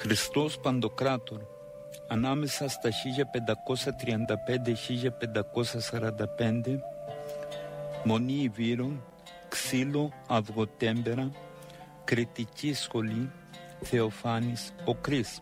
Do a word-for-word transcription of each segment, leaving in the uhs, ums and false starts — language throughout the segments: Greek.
Χριστός Παντοκράτορ, ανάμεσα στα χίλια πεντακόσια τριάντα πέντε με χίλια πεντακόσια σαράντα πέντε, Μονή Ιβύρων, Ξύλο, Αυγοτέμπερα, Κρητική Σχολή, Θεοφάνης, ο Κρίς.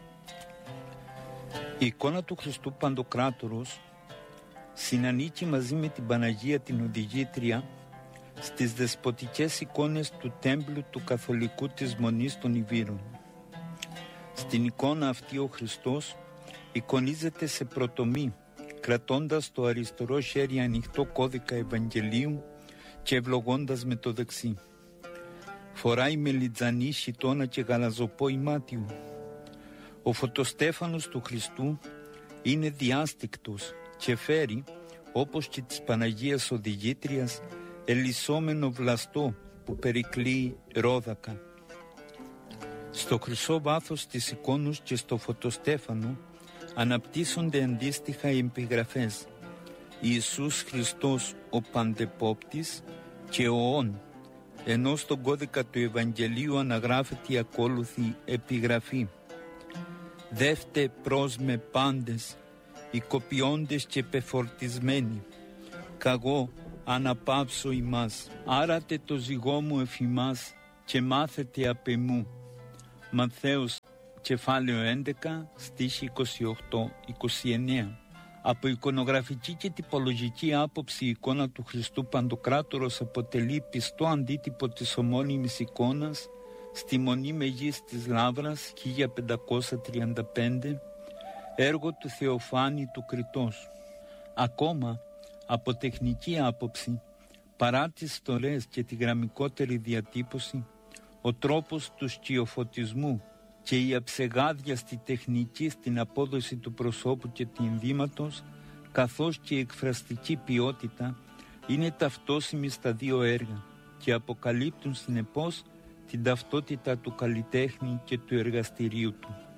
Η εικόνα του Χριστού Παντοκράτορος συνανίκει μαζί με την Παναγία την Οδηγήτρια στις δεσποτικές εικόνες του τέμπλου του Καθολικού της Μονής των Ιβύρων. Στην εικόνα αυτή ο Χριστός εικονίζεται σε πρωτομή, κρατώντας το αριστερό χέρι ανοιχτό κώδικα Ευαγγελίου και ευλογώντας με το δεξί. Φοράει μελιτζανή, χιτώνα και γαλαζοπό ημάτιου. Ο φωτοστέφανος του Χριστού είναι διάστικτος και φέρει, όπως και της Παναγίας Οδηγήτριας, ελισσόμενο βλαστό που περικλείει ρόδακα. Στο χρυσό βάθος της εικόνους και στο φωτοστέφανο αναπτύσσονται αντίστοιχα οι επιγραφές Ιησούς Χριστός ο Παντεπόπτης και ο Ων, ενώ στον κώδικα του Ευαγγελίου αναγράφεται η ακόλουθη επιγραφή: «Δεύτε προς με πάντες, οικοποιώντες και πεφορτισμένοι, καγώ αναπαύσω ημάς, άρατε το ζυγό μου εφ' ημάς και μάθετε απ' εμού». Ματθαίος κεφάλαιο έντεκα, στίχη είκοσι οκτώ είκοσι εννέα. Από εικονογραφική και τυπολογική άποψη η εικόνα του Χριστού Παντοκράτορος αποτελεί πιστό αντίτυπο της ομώνυμης εικόνας στη Μονή Μεγής της Λαύρας χίλια πεντακόσια τριάντα πέντε, έργο του Θεοφάνη του Κρητός. Ακόμα από τεχνική άποψη, παρά τις στολές και τη γραμμικότερη διατύπωση, ο τρόπος του σκιοφωτισμού και η αψεγάδιαστη τεχνική στην απόδοση του προσώπου και του ενδύματος, καθώς και η εκφραστική ποιότητα, είναι ταυτόσιμοι στα δύο έργα και αποκαλύπτουν συνεπώς την ταυτότητα του καλλιτέχνη και του εργαστηρίου του.